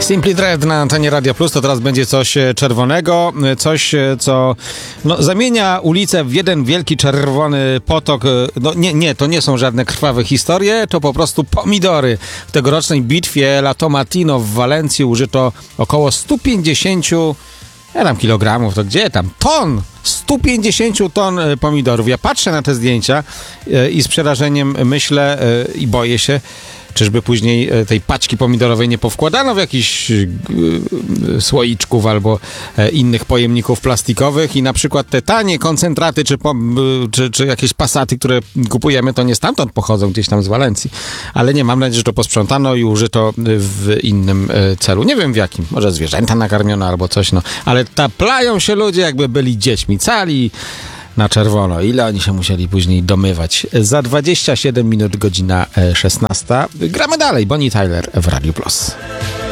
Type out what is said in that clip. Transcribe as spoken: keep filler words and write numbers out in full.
Simply Red na antenie Radia Plus, to teraz będzie coś czerwonego, coś, co no, zamienia ulicę w jeden wielki czerwony potok. No nie, nie, to nie są żadne krwawe historie, to po prostu pomidory. W tegorocznej bitwie La Tomatina w Walencji użyto około sto pięćdziesiąt ja tam kilogramów, to gdzie tam? Ton! sto pięćdziesiąt ton pomidorów. Ja patrzę na te zdjęcia i z przerażeniem myślę i boję się, czyżby później tej paczki pomidorowej nie powkładano w jakichś słoiczków albo innych pojemników plastikowych i na przykład te tanie koncentraty czy, czy, czy jakieś pasaty, które kupujemy, to nie stamtąd pochodzą, gdzieś tam z Walencji. Ale nie, mam nadzieję, że to posprzątano i użyto w innym celu. Nie wiem w jakim. Może zwierzęta nakarmione albo coś, no. Ale taplają się ludzie, jakby byli dziećmi. Cali na czerwono. Ile oni się musieli później domywać? Za dwadzieścia siedem minut, godzina szesnasta. Gramy dalej. Bonnie Tyler w Radiu Plus.